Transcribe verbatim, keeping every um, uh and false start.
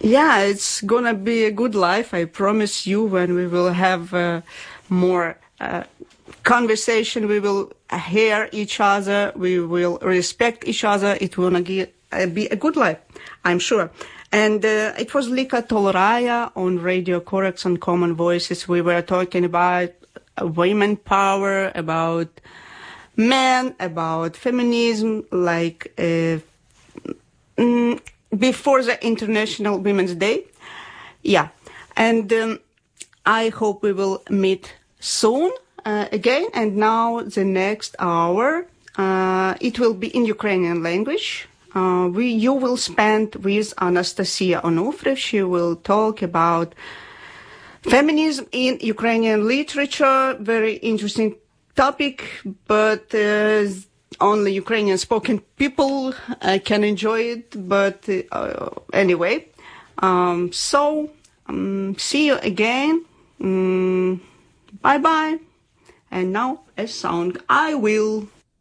Yeah, it's gonna be a good life, I promise you, when we will have uh, more uh, conversation, we will hear each other, we will respect each other, it will uh, be a good life, I'm sure. And uh, it was Lika Tolraya on Radio Corax on Common Voices. We were talking about uh, women power, about men, about feminism, like uh, mm, before the International Women's Day. Yeah. And um, I hope we will meet soon uh, again. And now the next hour, uh, it will be in Ukrainian language. Uh, we, you will spend with Anastasia Onufriev. She will talk about feminism in Ukrainian literature. Very interesting topic, but uh, only Ukrainian spoken people uh, can enjoy it. But uh, anyway, um, so um, see you again. Um, bye bye. And now a song. I will.